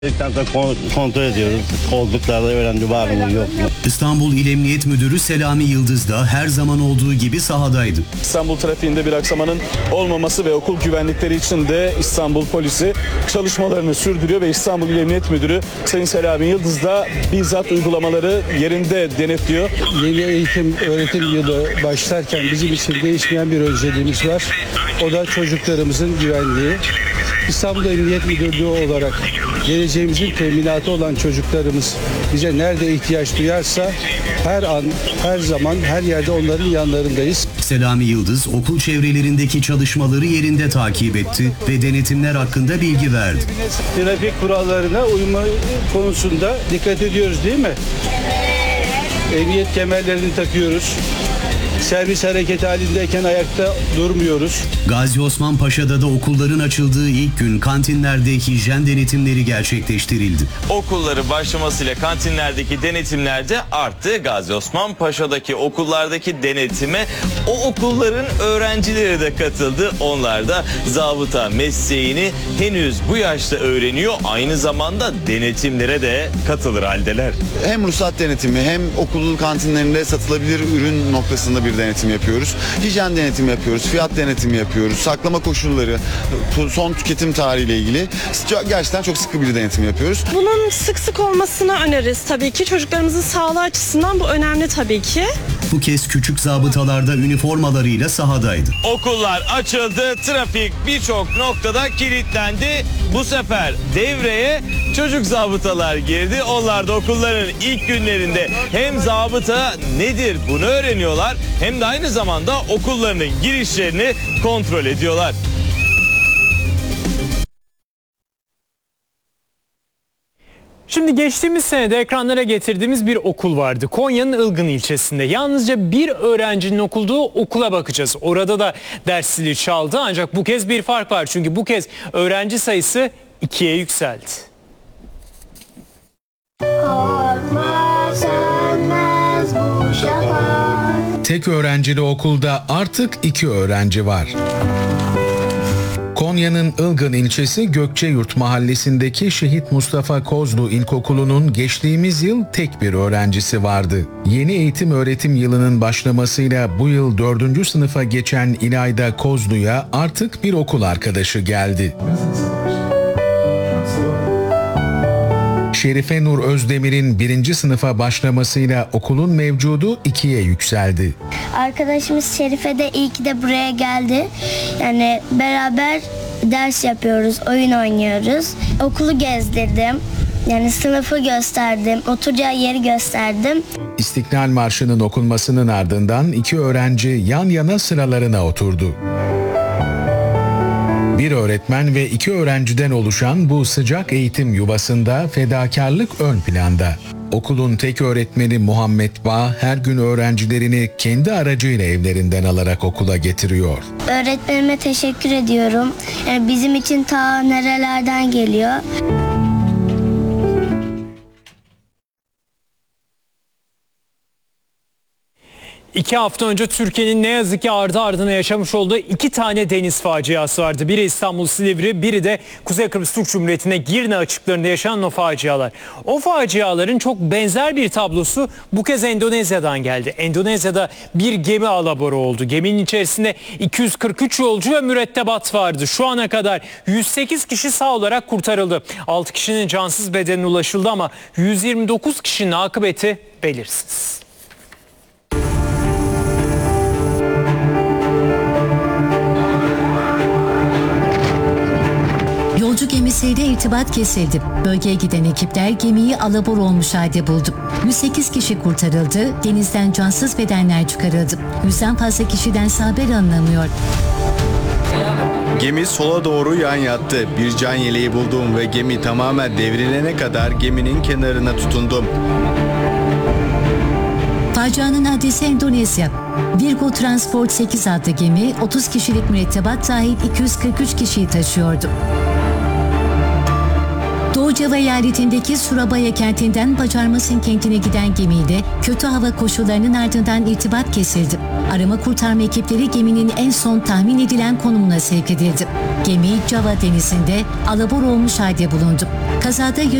Kontrol ediyoruz. Kolluklarda öğrenci var mı yok mu? İstanbul İl Emniyet Müdürü Selami Yıldız da her zaman olduğu gibi sahadaydı. İstanbul trafiğinde bir aksamanın olmaması ve okul güvenlikleri için de İstanbul polisi çalışmalarını sürdürüyor ve İstanbul İl Emniyet Müdürü Sayın Selami Yıldız da bizzat uygulamaları yerinde denetliyor. Yeni eğitim öğretim yılı başlarken bizim için değişmeyen bir önceliğimiz var. O da çocuklarımızın güvenliği. İstanbul Emniyet Müdürlüğü olarak geleceğimizin teminatı olan çocuklarımız bize nerede ihtiyaç duyarsa her an, her zaman, her yerde onların yanlarındayız. Selami Yıldız okul çevrelerindeki çalışmaları yerinde takip etti ve denetimler hakkında bilgi verdi. Trafik kurallarına uyma konusunda dikkat ediyoruz değil mi? Emniyet kemerlerini takıyoruz. Servis hareket halindeyken ayakta durmuyoruz. Gazi Osman Paşa'da da okulların açıldığı ilk gün kantinlerde hijyen denetimleri gerçekleştirildi. Okulları başlamasıyla kantinlerdeki denetimler de arttı. Gazi Osman Paşa'daki okullardaki denetime o okulların öğrencileri de katıldı. Onlar da zabıta mesleğini henüz bu yaşta öğreniyor. Aynı zamanda denetimlere de katılır haldeler. Hem ruhsat denetimi hem okul kantinlerinde satılabilir ürün noktasında bir denetim yapıyoruz. Hijyen denetimi yapıyoruz, fiyat denetimi yapıyoruz, saklama koşulları, son tüketim tarihiyle ilgili gerçekten çok sıkı bir denetim yapıyoruz. Bunun sık sık olmasını öneririz tabii ki. Çocuklarımızın sağlığı açısından bu önemli tabii ki. Bu kez küçük zabıtalarda üniformalarıyla sahadaydı. Okullar açıldı, trafik birçok noktada kilitlendi. Bu sefer devreye çocuk zabıtalar girdi. Onlar da okulların ilk günlerinde hem zabıta nedir bunu öğreniyorlar hem de aynı zamanda okullarının girişlerini kontrol ediyorlar. Şimdi geçtiğimiz senede ekranlara getirdiğimiz bir okul vardı. Konya'nın Ilgın ilçesinde. Yalnızca bir öğrencinin okulduğu okula bakacağız. Orada da ders zili çaldı ancak bu kez bir fark var. Çünkü bu kez öğrenci sayısı 2'ye yükseldi. Tek öğrencili okulda artık 2 öğrenci var. Konya'nın Ilgın ilçesi Gökçeyurt mahallesindeki Şehit Mustafa Kozlu İlkokulu'nun geçtiğimiz yıl tek bir öğrencisi vardı. Yeni eğitim öğretim yılının başlamasıyla bu yıl 4. sınıfa geçen İlayda Kozlu'ya artık bir okul arkadaşı geldi. Şerife Nur Özdemir'in 1. sınıfa başlamasıyla okulun mevcudu 2'ye yükseldi. Arkadaşımız Şerife de iyi ki de buraya geldi. Yani beraber ders yapıyoruz, oyun oynuyoruz. Okulu gezdirdim. Yani sınıfı gösterdim, oturacağı yeri gösterdim. İstiklal Marşı'nın okunmasının ardından 2 öğrenci yan yana sıralarına oturdu. Bir öğretmen ve 2 öğrenciden oluşan bu sıcak eğitim yuvasında fedakarlık ön planda. Okulun tek öğretmeni Muhammed Bağ her gün öğrencilerini kendi aracıyla evlerinden alarak okula getiriyor. Öğretmenime teşekkür ediyorum. Yani bizim için ta nerelerden geliyor. 2 hafta önce Türkiye'nin ne yazık ki ardı ardına yaşamış olduğu 2 tane deniz faciası vardı. Biri İstanbul Silivri, biri de Kuzey Kıbrıs Türk Cumhuriyeti'ne Girne açıklarında yaşanan o facialar. O faciaların çok benzer bir tablosu bu kez Endonezya'dan geldi. Endonezya'da bir gemi alabora oldu. Geminin içerisinde 243 yolcu ve mürettebat vardı. Şu ana kadar 108 kişi sağ olarak kurtarıldı. 6 kişinin cansız bedenine ulaşıldı ama 129 kişinin akıbeti belirsiz. Yolcu gemisiyle irtibat kesildi. Bölgeye giden ekipler gemiyi alabor olmuş halde buldu. 108 kişi kurtarıldı, denizden cansız bedenler çıkarıldı. 100'den fazla kişiden haber alınamıyor. Gemi sola doğru yan yattı. Bir can yeleği buldum ve gemi tamamen devrilene kadar geminin kenarına tutundum. Facianın adresi Endonezya. Virgo Transport 8 adlı gemi 30 kişilik mürettebat dahil 243 kişiyi taşıyordu. Doğu Java eyaletindeki Surabaya kentinden Banjarmasin kentine giden gemiyle kötü hava koşullarının ardından irtibat kesildi. Arama kurtarma ekipleri geminin en son tahmin edilen konumuna sevk edildi. Gemi Java denizinde alabor olmuş halde bulundu. Kazada